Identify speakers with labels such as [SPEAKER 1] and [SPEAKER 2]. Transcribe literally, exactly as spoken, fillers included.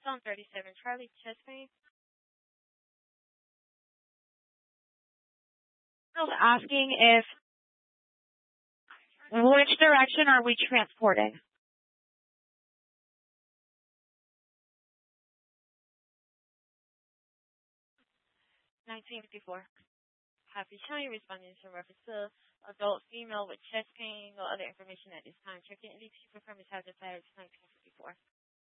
[SPEAKER 1] Phone thirty-seven, Charlie, chest pain.
[SPEAKER 2] I was asking if, which direction are we transporting?
[SPEAKER 1] nineteen fifty-four. Happy County responding to reference to adult female with chest pain or other information at this time. Checking N D P confirm his hazard flags nineteen fifty-four.